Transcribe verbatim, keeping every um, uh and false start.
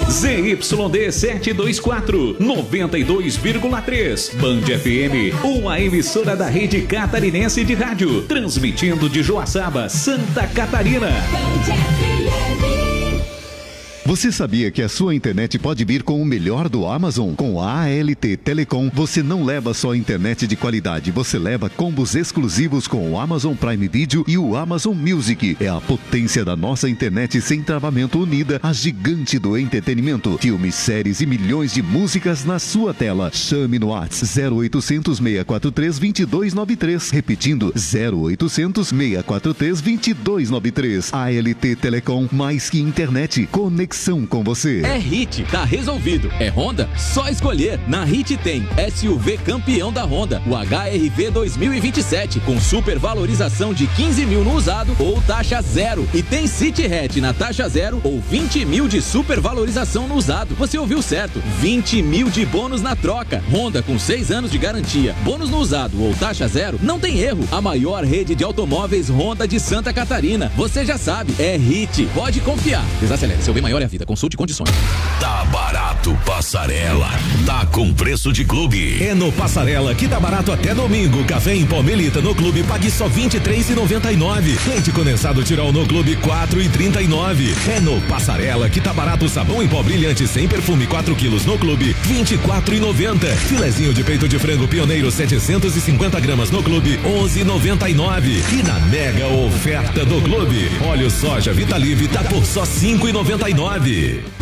Z Y D setecentos e vinte e quatro, noventa e dois vírgula três. Band F M, uma emissora da rede catarinense de rádio, transmitindo de Joaçaba, Santa Catarina. Você sabia que a sua internet pode vir com o melhor do Amazon? Com a A L T Telecom, você não leva só internet de qualidade, você leva combos exclusivos com o Amazon Prime Video e o Amazon Music. É a potência da nossa internet sem travamento unida, a gigante do entretenimento. Filmes, séries e milhões de músicas na sua tela. Chame no WhatsApp zero oitocentos, seis quatro três, dois dois nove três. Repetindo, zero oitocentos, seis quatro três, dois dois nove três. A L T Telecom, mais que internet, conexão com você. É Hit, tá resolvido. É Honda? Só escolher. Na Hit tem S U V campeão da Honda, o H R V dois mil e vinte e sete, com super valorização de quinze mil no usado ou taxa zero. E tem City Hatch na taxa zero ou vinte mil de super valorização no usado. Você ouviu certo, vinte mil de bônus na troca. Honda com seis anos de garantia, bônus no usado ou taxa zero, não tem erro. A maior rede de automóveis Honda de Santa Catarina. Você já sabe, é Hit. Pode confiar. Desacelere, seu bem maior é a vida. Consulte condições. Tá barato Passarela. Tá com preço de clube. É no Passarela que tá barato até domingo. Café em pó Melita no clube pague só vinte e três reais e noventa e nove centavos. Leite condensado Tirol no clube quatro reais e trinta e nove centavos. É no Passarela que tá barato sabão em pó brilhante sem perfume quatro quilos no clube vinte e quatro reais e noventa centavos. Filezinho de peito de frango Pioneiro setecentos e cinquenta gramas no clube onze reais e noventa e nove centavos. E na mega oferta do clube, óleo soja Vitalive tá por só cinco reais e noventa e nove centavos.